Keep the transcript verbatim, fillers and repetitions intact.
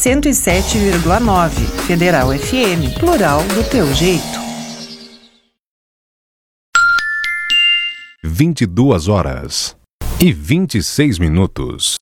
cento e sete vírgula nove. Federal F M, plural do teu jeito. vinte e duas horas e vinte e seis minutos.